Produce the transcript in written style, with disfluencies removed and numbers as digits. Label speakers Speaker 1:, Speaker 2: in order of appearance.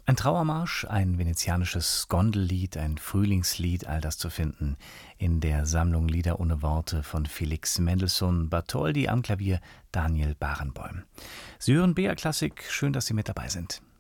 Speaker 1: Ein Trauermarsch, ein venezianisches Gondellied, ein Frühlingslied, all das zu finden in der Sammlung Lieder ohne Worte von Felix Mendelssohn Bartholdy, am Klavier Daniel Barenboim. Sie hören BR Klassik, schön, dass Sie mit dabei sind.